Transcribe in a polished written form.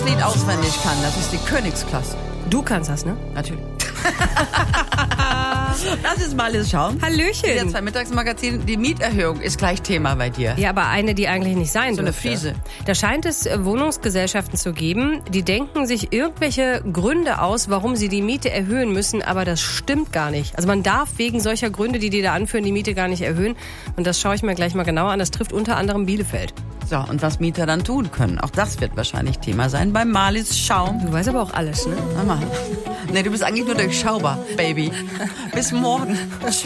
das Lied auswendig kann. Das ist die Königsklasse. Du kannst das, ne? Natürlich. Das ist mal alles schauen. Hallöchen. Der 2 Mittagsmagazin, die Mieterhöhung ist gleich Thema bei dir. Ja, aber eine, die eigentlich nicht sein So eine dürfte. Friese. Da scheint es Wohnungsgesellschaften zu geben, die denken sich irgendwelche Gründe aus, warum sie die Miete erhöhen müssen, aber das stimmt gar nicht. Also man darf wegen solcher Gründe, die da anführen, die Miete gar nicht erhöhen. Und das schaue ich mir gleich mal genauer an. Das trifft unter anderem Bielefeld. So, und was Mieter dann tun können, auch das wird wahrscheinlich Thema sein beim Marlies Schauen. Du weißt aber auch alles, ne? Mama. Nee, du bist eigentlich nur durchschaubar, Baby. Bis morgen.